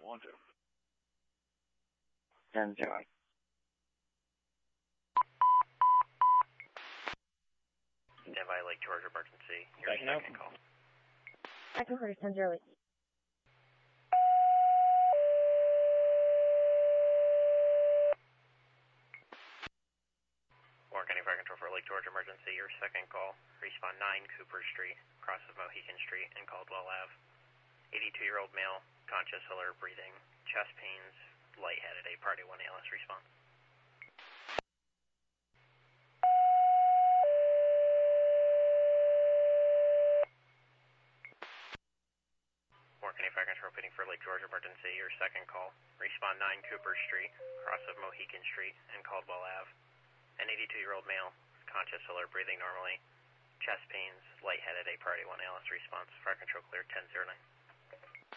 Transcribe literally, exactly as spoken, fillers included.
one two. ten zero. Nevi Lake George emergency. Your Backing second up. call. Echo Curtis ten zero eight. Warren County Fire Control for Lake George emergency. Your second call. Respawn nine Cooper Street, cross of Mohican Street and Caldwell Avenue. eighty-two-year-old male, conscious, alert, breathing, chest pains, lightheaded, a party one A L S response. Warren County Fire Control repeating for Lake George emergency. Your second call. Respawn nine Cooper Street, cross of Mohican Street and Caldwell Avenue. An eighty-two-year-old male, conscious, alert, breathing normally, chest pains, lightheaded, a party one A L S response. Fire Control clear ten zero nine.